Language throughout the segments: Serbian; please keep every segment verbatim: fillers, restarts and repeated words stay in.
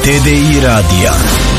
T D I radija.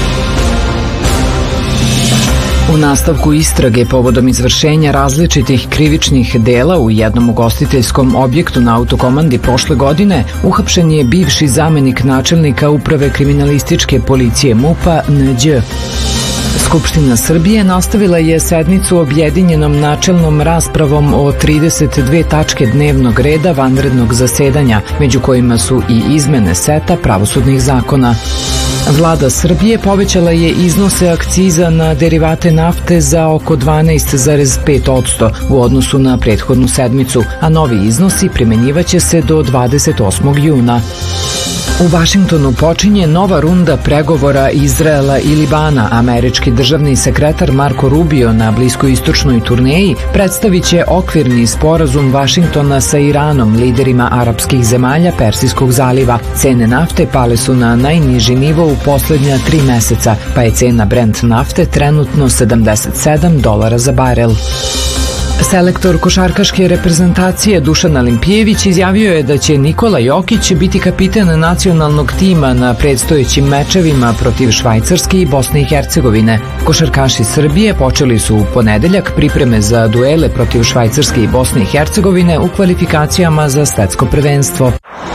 U nastavku istrage povodom izvršenja različitih krivičnih dela u jednom ugostiteljskom objektu na Autokomandi prošle godine uhapšen je bivši zamenik načelnika Uprave kriminalističke policije MUP-a N Đ. Skupština Srbije nastavila je sednicu objedinjenom načelnom raspravom o trideset dve tačke dnevnog reda vanrednog zasedanja, među kojima su i izmene seta pravosudnih zakona. Vlada Srbije povećala je iznose akciza na derivate nafte za oko dvanaest zarez pet posto u odnosu na prethodnu sedmicu, a novi iznosi primenjivaće se do dvadeset osmog juna. U Vašingtonu počinje nova runda pregovora Izraela i Libana. Američki državni sekretar Marko Rubio na bliskoistočnoj turneji predstavit će okvirni sporazum Vašingtona sa Iranom, liderima arapskih zemalja Persijskog zaliva. Cene nafte pale su na najniži nivo u poslednja tri meseca, pa je cena Brent nafte trenutno sedamdeset sedam dolara za barel. Selektor košarkaške reprezentacije Dušan Alimpijević izjavio je da će Nikola Jokić biti kapiten nacionalnog tima na predstojećim mečevima protiv Švajcarske i Bosne i Hercegovine. Košarkaši Srbije počeli su u ponedeljak pripreme za duele protiv Švajcarske i Bosne i Hercegovine u kvalifikacijama za svetsko prvenstvo.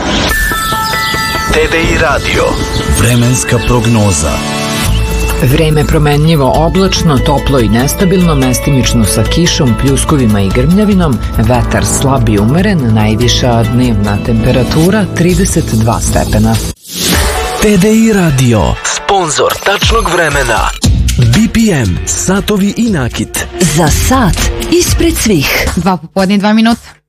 T D I radio. Vremenska prognoza. Vreme promenljivo oblačno, toplo i nestabilno, mestimično sa kišom, pljuskovima i grmljavinom, vetar slab i umeren, najviša dnevna temperatura trideset dva stepena. T D I radio, sponzor tačnog vremena. B P M, satovi i nakit. Za sat ispred svih. Dva popodne, dva minuta.